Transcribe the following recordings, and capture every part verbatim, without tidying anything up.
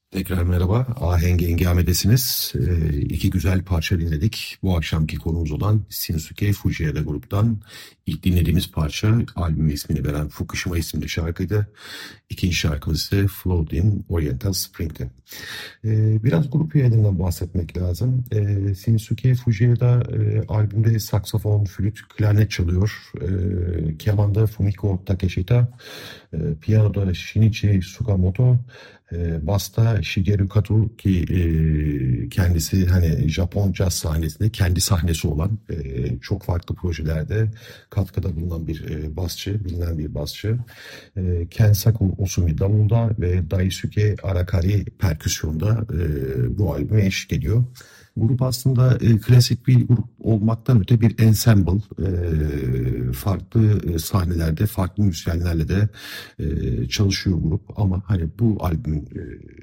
Tekrar merhaba. Ahenk Engame'desiniz. Ee, iki güzel parça dinledik. Bu akşamki konumuz olan Shinsuke Fujiyama gruptan ilk dinlediğimiz parça albüm ismini veren Fukushima isimli şarkıydı. İkinci şarkımız ise Floating Oriental Spring'ti. Ee, biraz grup üyelerinden bahsetmek lazım. Ee, Shinsuke Fujiyama e, albümde saksafon, flüt, klarnet çalıyor. Ee, kemanda Fumiko Takeshita, e, piyanoda Shinichi Tsukamoto, e, basta Shigeru Kato ki e, kendisi hani Japon caz sahnesinde kendi sahnesi olan e, çok farklı projelerde katkıda bulunan bir e, basçı, bilinen bir basçı. E, Kensaku Osumi davulda ve Daisuke Arakari perküsyonda e, bu albüme eşlik ediyor. Grup aslında e, klasik bir grup olmaktan öte bir ensemble. E, farklı e, sahnelerde, farklı müzisyenlerle de e, çalışıyor grup. Ama hani bu albümün e,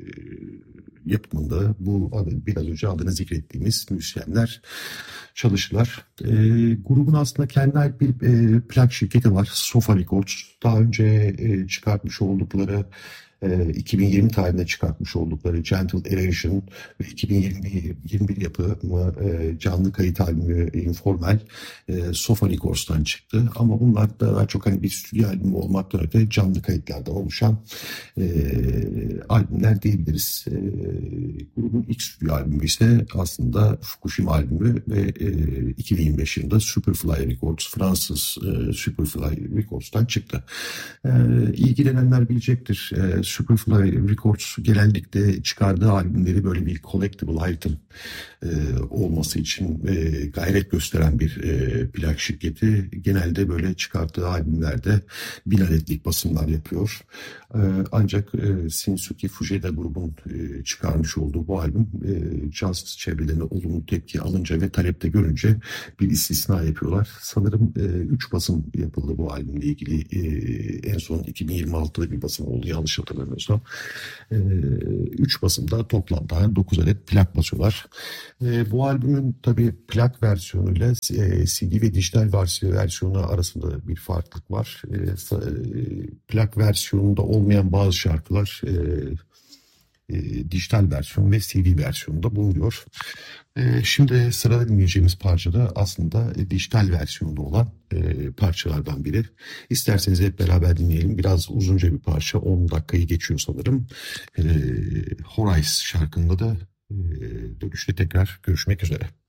yapımında bu adı, biraz önce adını zikrettiğimiz müzisyenler çalıştılar. E, grubun aslında kendine ait bir e, plak şirketi var. Sofa Records. Daha önce e, çıkartmış oldukları e, iki bin yirmi tarihinde çıkartmış oldukları Gentle Erosion ve iki bin yirmi bir yapımı e, canlı kayıt albümü Informal e, Sofa Records'tan çıktı. Ama bunlar da daha çok hani bir stüdyo albümü olmaktan öte canlı kayıtlardan oluşan e, albümler diyebiliriz. E, grubun ilk stüdyo albümü ise aslında Fukushima albümü ve e, iki bin yirmi beş yılında Superfly Records, Fransız e, Superfly Records'tan çıktı. E, ilgilenenler bilecektir. E, Superfly Records genellikle çıkardığı albümleri böyle bir collectible item e, olması için e, gayret gösteren bir e, plak şirketi. Genelde böyle çıkarttığı albümlerde bin adetlik basımlar yapıyor. E, ancak e, Shinsuke Fujiyama grubun e, çıkarmış olduğu bu albüm e, caz çevrelerine olumlu tepki alınca ve talepte görünce bir istisna yapıyorlar. Sanırım üç basım yapıldı bu albümle ilgili. E, en son iki bin yirmi altıda bir basım oldu yanlış hatırlamıyorsam. üç basımda toplamda dokuz adet plak basıyorlar. E, bu albümün tabii plak versiyonuyla e, C D ve dijital versiyonu arasında bir farklılık var. E, e, plak versiyonunda olmayan bazı şarkılar e, e, dijital versiyon ve C D versiyonunda bulunuyor. E, şimdi sırada dinleyeceğimiz parça da aslında e, dijital versiyonda olan e, parçalardan biri. İsterseniz hep beraber dinleyelim. Biraz uzunca bir parça. on dakikayı geçiyor sanırım. E, Horizon şarkında da e, dönüşte tekrar görüşmek üzere.